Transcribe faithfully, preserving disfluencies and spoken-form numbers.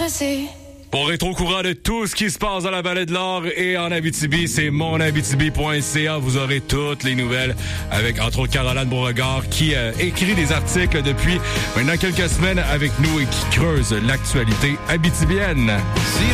passer. Pour être au courant de tout ce qui se passe dans la Vallée de l'Or et en Abitibi, c'est mon abitibi point c a. Vous aurez toutes les nouvelles avec, entre autres, Caroline Beauregard qui euh, écrit des articles depuis maintenant quelques semaines avec nous et qui creuse l'actualité abitibienne. Si